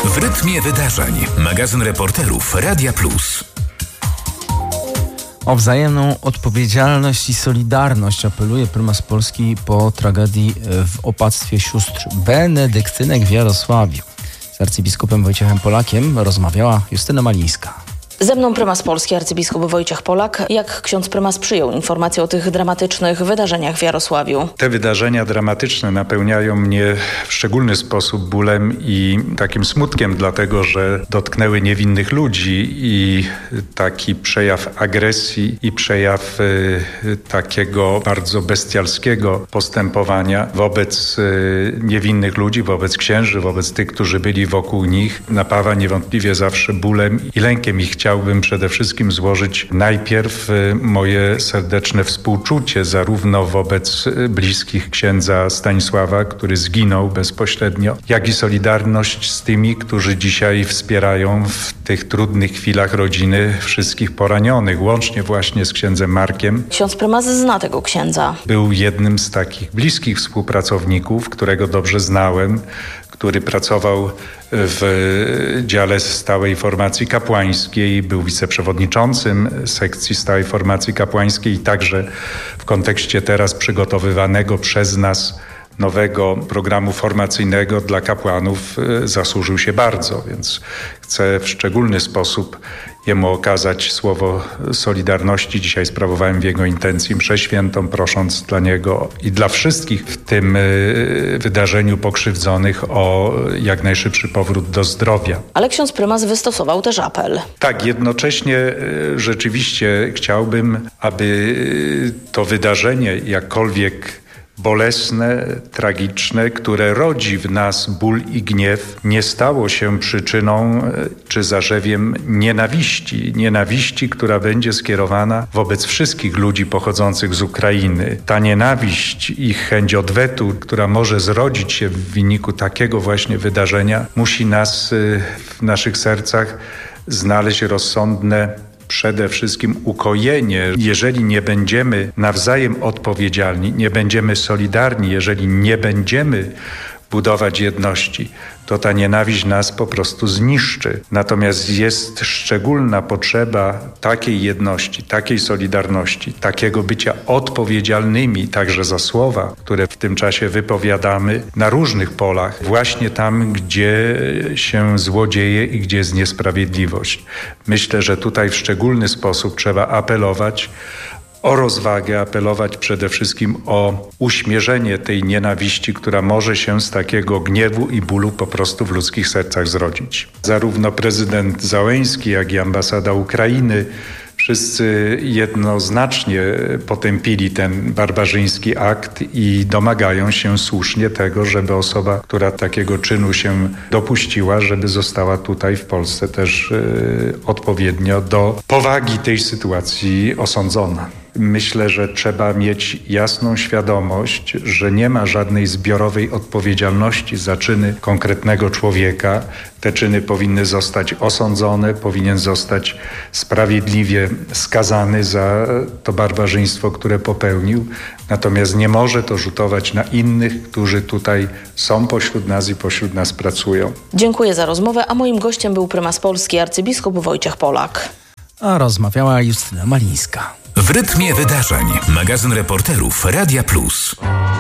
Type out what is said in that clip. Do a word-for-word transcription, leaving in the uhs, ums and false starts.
W rytmie wydarzeń. Magazyn reporterów Radia Plus. O wzajemną odpowiedzialność i solidarność apeluje prymas Polski po tragedii w opactwie sióstr benedyktynek w Jarosławiu. Z arcybiskupem Wojciechem Polakiem rozmawiała Justyna Malińska. Ze mną prymas Polski, arcybiskup Wojciech Polak. Jak ksiądz prymas przyjął informację o tych dramatycznych wydarzeniach w Jarosławiu? Te wydarzenia dramatyczne napełniają mnie w szczególny sposób bólem i takim smutkiem, dlatego że dotknęły niewinnych ludzi i taki przejaw agresji i przejaw y, takiego bardzo bestialskiego postępowania wobec y, niewinnych ludzi, wobec księży, wobec tych, którzy byli wokół nich, napawa niewątpliwie zawsze bólem i lękiem. I chciałbym przede wszystkim złożyć najpierw moje serdeczne współczucie zarówno wobec bliskich księdza Stanisława, który zginął bezpośrednio, jak i solidarność z tymi, którzy dzisiaj wspierają w tych trudnych chwilach rodziny wszystkich poranionych, łącznie właśnie z księdzem Markiem. Ksiądz prymas zna tego księdza. Był jednym z takich bliskich współpracowników, którego dobrze znałem, który pracował w dziale stałej formacji kapłańskiej, był wiceprzewodniczącym sekcji stałej formacji kapłańskiej i także w kontekście teraz przygotowywanego przez nas nowego programu formacyjnego dla kapłanów zasłużył się bardzo, więc chcę w szczególny sposób jemu okazać słowo solidarności. Dzisiaj sprawowałem w jego intencji mszę świętą, prosząc dla niego i dla wszystkich w tym wydarzeniu pokrzywdzonych o jak najszybszy powrót do zdrowia. Ale ksiądz prymas wystosował też apel. Tak, jednocześnie rzeczywiście chciałbym, aby to wydarzenie jakkolwiek bolesne, tragiczne, które rodzi w nas ból i gniew, nie stało się przyczyną czy zarzewiem nienawiści. Nienawiści, która będzie skierowana wobec wszystkich ludzi pochodzących z Ukrainy. Ta nienawiść i chęć odwetu, która może zrodzić się w wyniku takiego właśnie wydarzenia, musi nas w naszych sercach znaleźć rozsądne przede wszystkim ukojenie. Jeżeli nie będziemy nawzajem odpowiedzialni, nie będziemy solidarni, jeżeli nie będziemy budować jedności, to ta nienawiść nas po prostu zniszczy. Natomiast jest szczególna potrzeba takiej jedności, takiej solidarności, takiego bycia odpowiedzialnymi także za słowa, które w tym czasie wypowiadamy na różnych polach, właśnie tam, gdzie się zło dzieje i gdzie jest niesprawiedliwość. Myślę, że tutaj w szczególny sposób trzeba apelować o rozwagę, apelować przede wszystkim o uśmierzenie tej nienawiści, która może się z takiego gniewu i bólu po prostu w ludzkich sercach zrodzić. Zarówno prezydent Załęski, jak i ambasada Ukrainy wszyscy jednoznacznie potępili ten barbarzyński akt i domagają się słusznie tego, żeby osoba, która takiego czynu się dopuściła, żeby została tutaj w Polsce też y, odpowiednio do powagi tej sytuacji osądzona. Myślę, że trzeba mieć jasną świadomość, że nie ma żadnej zbiorowej odpowiedzialności za czyny konkretnego człowieka. Te czyny powinny zostać osądzone, powinien zostać sprawiedliwie skazany za to barbarzyństwo, które popełnił. Natomiast nie może to rzutować na innych, którzy tutaj są pośród nas i pośród nas pracują. Dziękuję za rozmowę, a moim gościem był prymas Polski, arcybiskup Wojciech Polak. A rozmawiała Justyna Malińska. W rytmie wydarzeń. Magazyn reporterów Radia Plus.